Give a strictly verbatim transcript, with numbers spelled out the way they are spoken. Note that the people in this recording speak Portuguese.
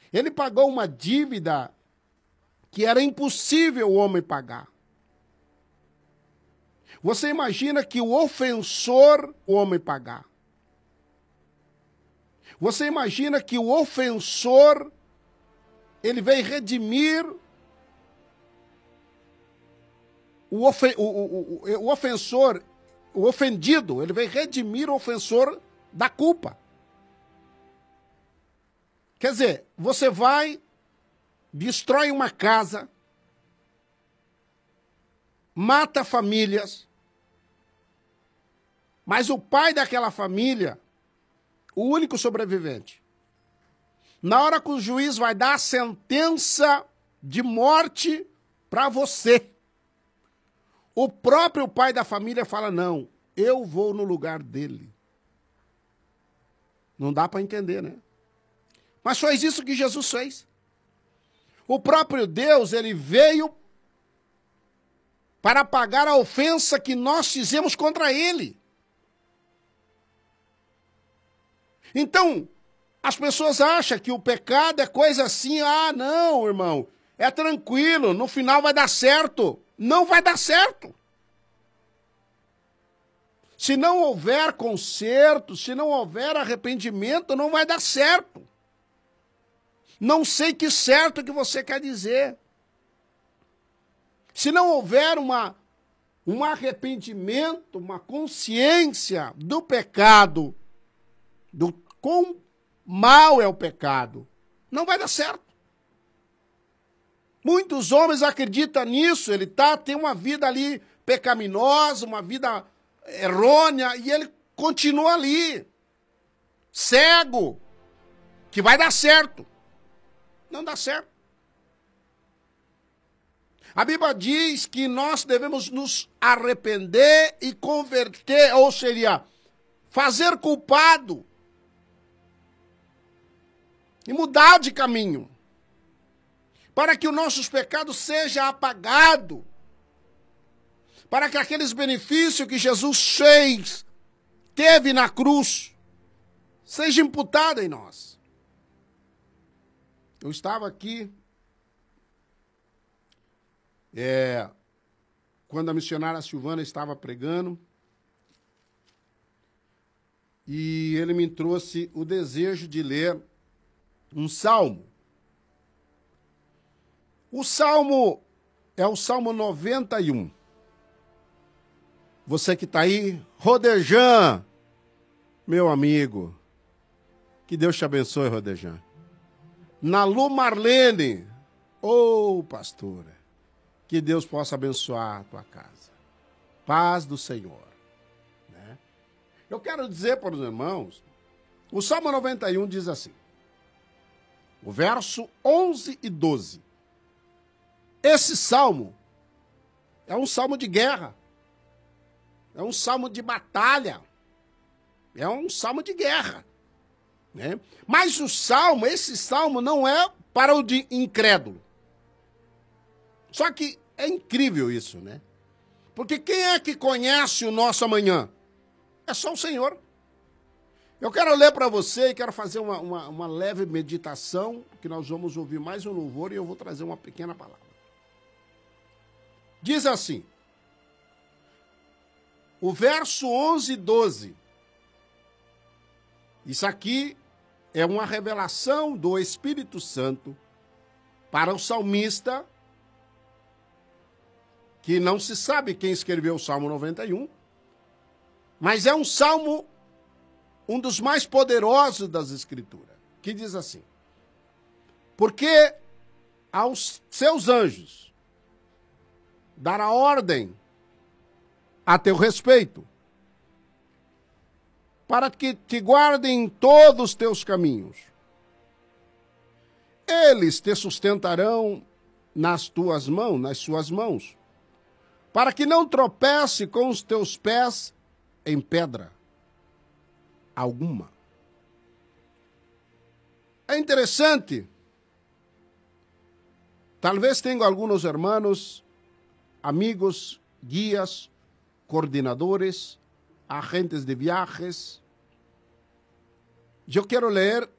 Ele pagou uma dívida que era impossível o homem pagar. Você imagina que o ofensor, o homem pagar. Você imagina que o ofensor, ele vem redimir o, ofen o, o, o, o ofensor, o ofendido, ele vem redimir o ofensor da culpa. Quer dizer, você vai, destrói uma casa, mata famílias, mas o pai daquela família, o único sobrevivente, na hora que o juiz vai dar a sentença de morte para você, o próprio pai da família fala, não, eu vou no lugar dele. Não dá para entender, né? Mas foi isso que Jesus fez. O próprio Deus, ele veio para pagar a ofensa que nós fizemos contra ele. Então, as pessoas acham que o pecado é coisa assim, ah, não, irmão, é tranquilo, no final vai dar certo. Não vai dar certo. Se não houver conserto, se não houver arrependimento, não vai dar certo. Não sei que certo que você quer dizer. Se não houver uma, um arrependimento, uma consciência do pecado, do quão mal é o pecado, não vai dar certo. Muitos homens acreditam nisso, ele tá, tem uma vida ali pecaminosa, uma vida errônea, e ele continua ali, cego, que vai dar certo. Não dá certo. A Bíblia diz que nós devemos nos arrepender e converter, ou seria, fazer culpado e mudar de caminho, para que os nossos pecados sejam apagados, para que aqueles benefícios que Jesus fez, teve na cruz, sejam imputados em nós. Eu estava aqui, é, quando a missionária Silvana estava pregando, e ele me trouxe o desejo de ler um salmo. O salmo é o Salmo noventa e um. Você que está aí, Rodejan, meu amigo, que Deus te abençoe, Rodejan. Nalu Marlene, ô oh, pastora, que Deus possa abençoar a tua casa. Paz do Senhor. Né? Eu quero dizer para os irmãos, o Salmo noventa e um diz assim, o verso onze e doze. Esse salmo é um salmo de guerra, é um salmo de batalha, é um salmo de guerra. Né? Mas o salmo, esse salmo não é para o de incrédulo. Só que é incrível isso, né? Porque quem é que conhece o nosso amanhã? É só o Senhor. Eu quero ler para você e quero fazer uma, uma, uma leve meditação, que nós vamos ouvir mais um louvor e eu vou trazer uma pequena palavra. Diz assim, o verso onze e doze, isso aqui é uma revelação do Espírito Santo para o salmista, que não se sabe quem escreveu o Salmo noventa e um, mas é um salmo, um dos mais poderosos das Escrituras, que diz assim, porque aos seus anjos dará ordem a teu respeito, para que te guardem em todos os teus caminhos. Eles te sustentarão nas tuas mãos, nas suas mãos, para que não tropece com os teus pés em pedra alguma. É interessante, talvez tenha alguns irmãos, amigos, guias, coordenadores, agentes de viajes. Eu quero ler